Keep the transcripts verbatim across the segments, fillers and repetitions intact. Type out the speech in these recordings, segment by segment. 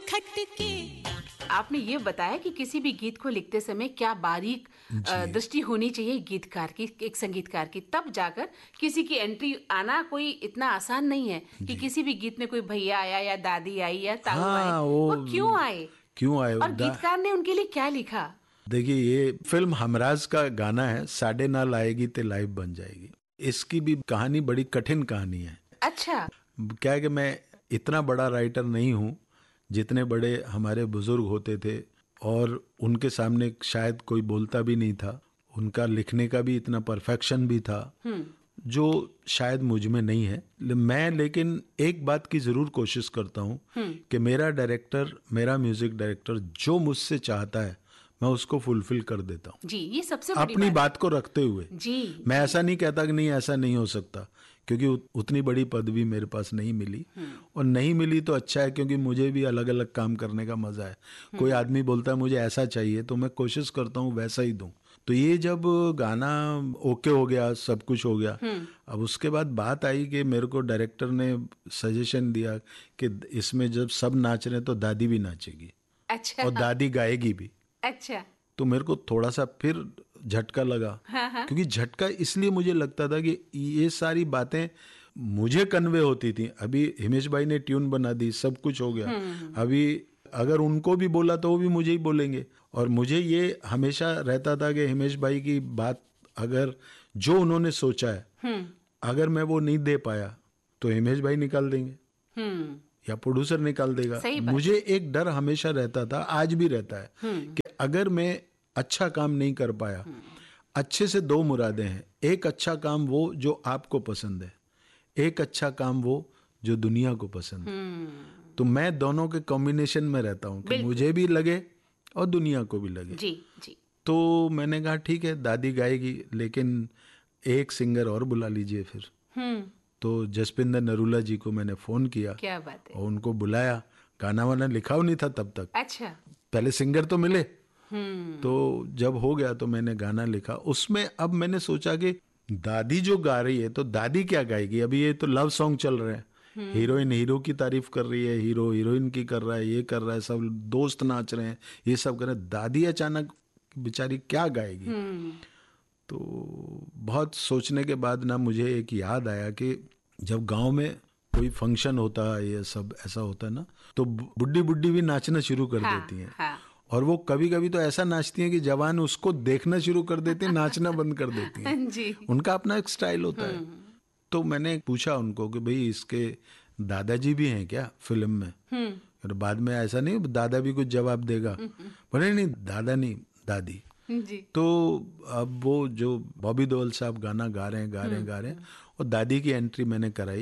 खटके। आपने ये बताया कि किसी भी गीत को लिखते समय क्या बारीक अ, दृष्टि होनी चाहिए गीतकार की, एक संगीतकार की, तब जाकर किसी की एंट्री आना कोई इतना आसान नहीं है कि किसी भी गीत में कोई भैया आया या दादी आई या ताऊ हाँ, आए, वो, वो क्यों आए क्यों आए और गीतकार ने उनके लिए क्या लिखा? देखिए, ये फिल्म हमराज का गाना है, साढ़े नाल आएगी ते लाइव बन जाएगी। इसकी भी कहानी बड़ी कठिन कहानी है। अच्छा। क्या है कि मैं इतना बड़ा राइटर नहीं हूँ जितने बड़े हमारे बुजुर्ग होते थे, और उनके सामने शायद कोई बोलता भी नहीं था। उनका लिखने का भी इतना परफेक्शन भी था जो शायद मुझ में नहीं है। मैं लेकिन एक बात की जरूर कोशिश करता हूँ कि मेरा डायरेक्टर, मेरा म्यूजिक डायरेक्टर जो मुझसे चाहता है मैं उसको फुलफिल कर देता हूँ जी, ये सबसे बड़ी अपनी बात, बात को रखते हुए। जी, मैं जी. ऐसा नहीं कहता कि नहीं ऐसा नहीं हो सकता, क्योंकि उतनी बड़ी पदवी मेरे पास नहीं मिली, और नहीं मिली तो अच्छा है, क्योंकि मुझे भी अलग अलग काम करने का मजा है। कोई आदमी बोलता है मुझे ऐसा चाहिए तो मैं कोशिश करता हूँ वैसा ही दूं। तो ये जब गाना ओके हो गया, सब कुछ हो गया, अब उसके बाद बात आई कि मेरे को डायरेक्टर ने सजेशन दिया कि इसमें जब सब नाच रहे हैं तो दादी भी नाचेगी। अच्छा। और दादी गाएगी भी। अच्छा। तो मेरे को थोड़ा सा फिर झटका लगा। हाँ, हाँ. क्योंकि झटका इसलिए मुझे लगता था कि ये सारी बातें मुझे कन्वे होती थी। अभी हिमेश भाई ने ट्यून बना दी, सब कुछ हो गया, अभी अगर उनको भी बोला तो वो भी मुझे ही बोलेंगे। और मुझे ये हमेशा रहता था कि हिमेश भाई की बात अगर जो उन्होंने सोचा है अगर मैं वो नहीं दे पाया तो हिमेश भाई निकाल देंगे या प्रोड्यूसर निकाल देगा। मुझे एक डर हमेशा रहता था, आज भी रहता है, कि अगर मैं अच्छा काम नहीं कर पाया, अच्छे से दो मुरादें हैं, एक अच्छा काम वो जो आपको पसंद है, एक अच्छा काम वो जो दुनिया को पसंद है। तो मैं दोनों के कॉम्बिनेशन में रहता हूँ कि मुझे भी लगे और दुनिया को भी लगे। जी, जी. तो मैंने कहा ठीक है, दादी गाएगी, लेकिन एक सिंगर और बुला लीजिए फिर। तो जसपिंदर नरूला जी को मैंने फोन किया। क्या बात है। और उनको बुलाया। गाना वाना लिखा नहीं था तब तक। अच्छा। पहले सिंगर तो मिले। तो जब हो गया तो मैंने गाना लिखा। उसमें अब मैंने सोचा कि दादी जो गा रही है तो दादी क्या गाएगी। अभी ये तो लव सॉन्ग चल रहे हैं, हीरोइन हीरो की तारीफ कर रही है, हीरो हीरोइन की कर रहा है, ये कर रहा है, सब दोस्त नाच रहे हैं, ये सब कर रहे हैं। दादी अचानक बेचारी क्या गाएगी। तो बहुत सोचने के बाद ना मुझे एक याद आया कि जब गांव में कोई फंक्शन होता है, ये सब ऐसा होता है ना, तो बुड्ढी बुड्ढी भी नाचना शुरू कर हाँ, देती हैं। हाँ. और वो कभी कभी तो ऐसा नाचती हैं कि जवान उसको देखना शुरू कर देते हैं, नाचना बंद कर देती हैं। जी. उनका अपना एक स्टाइल होता है। तो मैंने पूछा उनको कि भाई इसके दादाजी भी हैं क्या फिल्म में। और बाद में ऐसा नहीं दादा भी कुछ जवाब देगा। बोले नहीं दादा नहीं, दादी। जी. तो अब वो जो बॉबी देओल साहब गाना गा रहे हैं गा रहे हैं गा रहे हैं और दादी की एंट्री मैंने कराई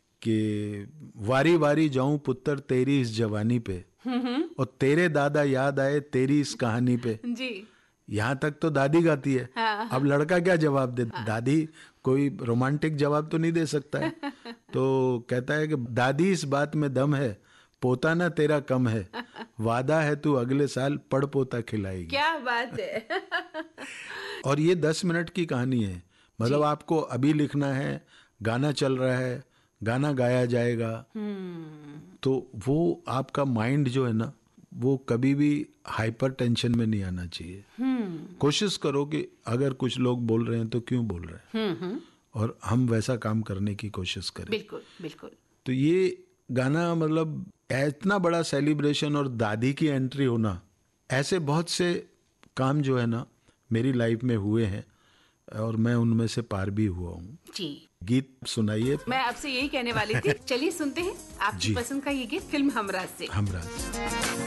कि वारी वारी जाऊं पुत्र तेरी इस जवानी पे, और तेरे दादा याद आए तेरी इस कहानी पे। जी. यहाँ तक तो दादी गाती है। हाँ. अब लड़का क्या जवाब दे। हाँ. दादी कोई रोमांटिक जवाब तो नहीं दे सकता है। तो कहता है कि दादी इस बात में दम है, पोता ना तेरा कम है, वादा है तू अगले साल पड़ पोता खिलाएगी। क्या बात है। और ये दस मिनट की कहानी है। मतलब आपको अभी लिखना है, गाना चल रहा है, गाना गाया जाएगा, तो वो आपका माइंड जो है ना वो कभी भी हाइपर टेंशन में नहीं आना चाहिए। कोशिश करो कि अगर कुछ लोग बोल रहे हैं तो क्यों बोल रहे हैं, और हम वैसा काम करने की कोशिश करें। बिल्कुल बिल्कुल। तो ये गाना मतलब इतना बड़ा सेलिब्रेशन और दादी की एंट्री होना, ऐसे बहुत से काम जो है ना मेरी लाइफ में हुए हैं और मैं उनमें से पार भी हुआ हूँ। जी. गीत सुनाइए। मैं आपसे यही कहने वाली थी। चलिए सुनते हैं आपकी पसंद का ये गीत फिल्म हमराज से। हमराज।